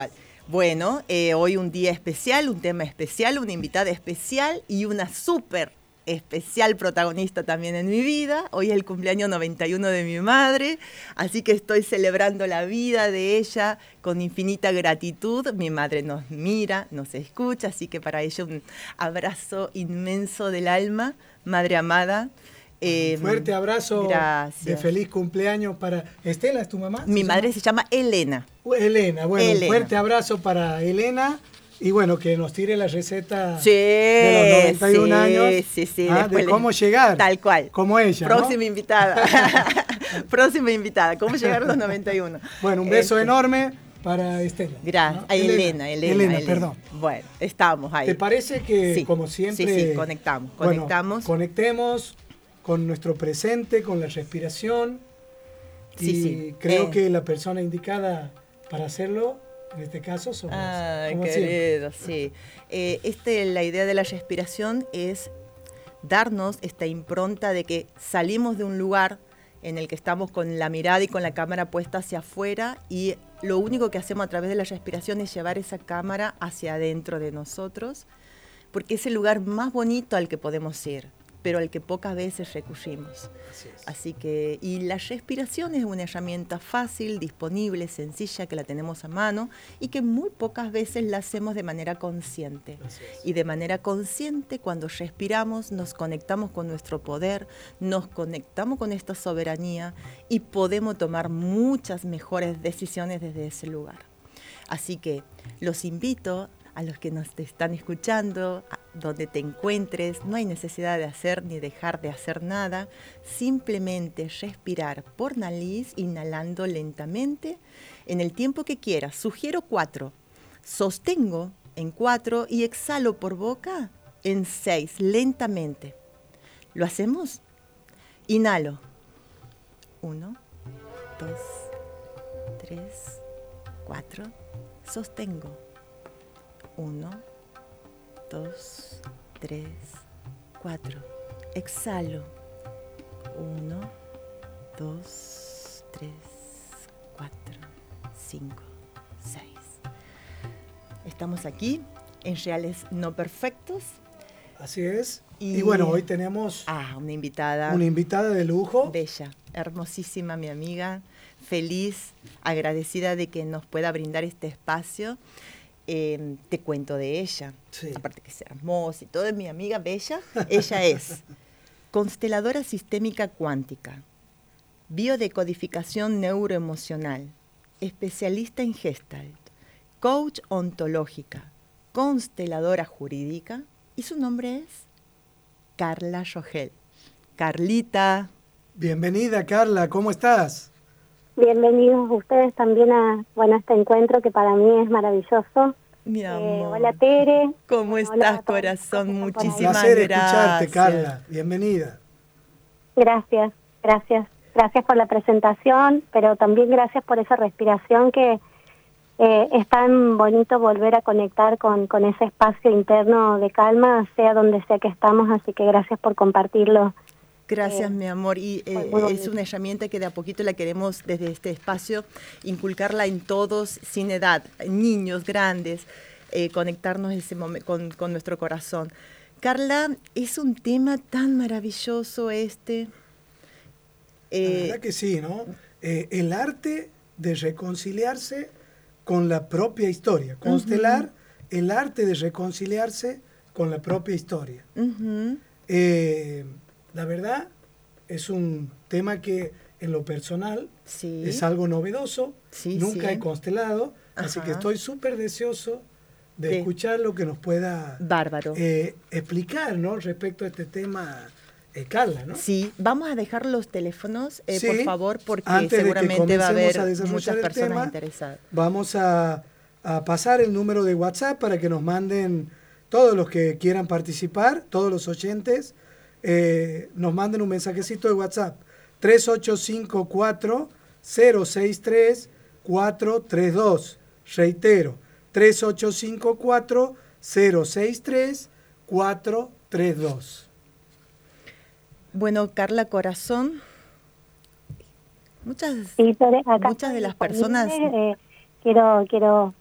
Bueno, hoy un día especial, un tema especial, una invitada especial y una súper especial protagonista también en mi vida. Hoy es el cumpleaños 91 de mi madre, así que estoy celebrando la vida de ella con infinita gratitud. Mi madre nos mira, nos escucha, así que para ella un abrazo inmenso del alma, madre amada. Fuerte abrazo. Gracias. De feliz cumpleaños para Estela, ¿es tu mamá? Mi madre se llama Elena. Elena, bueno, Elena. Un fuerte abrazo para Elena y bueno, que nos tire la receta Sí, de los 91 años sí, de cómo llegar. Tal cual. Como ella, Próxima ¿no? invitada. Próxima invitada. ¿Cómo llegar a los 91? Bueno, un beso enorme para Estela. Gracias. ¿no? Elena, perdón. Bueno, estamos ahí. ¿Te parece que, sí, como siempre... Sí, conectamos. Bueno, conectemos con nuestro presente, con la respiración. Y creo que la persona indicada para hacerlo, en este caso, somos vos. Ay, querido, sí. La idea de la respiración es darnos esta impronta de que salimos de un lugar en el que estamos con la mirada y con la cámara puesta hacia afuera y lo único que hacemos a través de la respiración es llevar esa cámara hacia adentro de nosotros, porque es el lugar más bonito al que podemos ir, pero al que pocas veces recurrimos. Así que, y la respiración es una herramienta fácil, disponible, sencilla, que la tenemos a mano y que muy pocas veces la hacemos de manera consciente. Y de manera consciente, cuando respiramos, nos conectamos con nuestro poder, nos conectamos con esta soberanía y podemos tomar muchas mejores decisiones desde ese lugar. Así que los invito a los que nos están escuchando, donde te encuentres, no hay necesidad de hacer ni dejar de hacer nada, simplemente respirar por nariz, inhalando lentamente en el tiempo que quieras. Sugiero 4, sostengo en 4 y exhalo por boca en 6, lentamente. ¿Lo hacemos? Inhalo. 1, 2, 3, 4, sostengo. 1, 2, 3, 4. Exhalo. 1, 2, 3, 4, 5, 6. Estamos aquí en Reales No Perfectos. Así es. Y bueno, hoy tenemos una invitada. Una invitada de lujo. Bella, hermosísima, mi amiga. Feliz, agradecida de que nos pueda brindar este espacio. Te cuento de ella, aparte que es hermosa y todo, es mi amiga Bella. Ella es consteladora sistémica cuántica, biodecodificación neuroemocional, especialista en Gestalt, coach ontológica, consteladora jurídica y su nombre es Carla Rogel. Carlita. Bienvenida, Carla, ¿cómo estás? Bienvenidos ustedes también a este encuentro que para mí es maravilloso. Mi amor. Hola, Tere. ¿Cómo estás, corazón? Muchísimas gracias. Un placer escucharte, Carla. Bienvenida. Gracias. Gracias por la presentación, pero también gracias por esa respiración que es tan bonito volver a conectar con ese espacio interno de calma, sea donde sea que estamos, así que gracias por compartirlo. Gracias, mi amor. Y es una herramienta que de a poquito la queremos desde este espacio inculcarla en todos, sin edad, niños, grandes, conectarnos con nuestro corazón. Carla, es un tema tan maravilloso este. La verdad que sí, ¿no? El arte de reconciliarse con la propia historia. Constelar, el arte de reconciliarse con la propia historia. La verdad, es un tema que en lo personal es algo novedoso, nunca he constelado, así que estoy súper deseoso de escuchar lo que nos pueda explicar, ¿no? Respecto a este tema, Carla, ¿no? Sí, vamos a dejar los teléfonos, Sí, por favor, porque antes seguramente va a haber desarrollar muchas el personas tema, interesadas. Vamos a pasar el número de WhatsApp para que nos manden todos los que quieran participar, todos los oyentes, nos manden un mensajecito de WhatsApp 3854-063-432. Reitero, 3854-063-432. Bueno, Carla, corazón, muchas de las personas... Quiero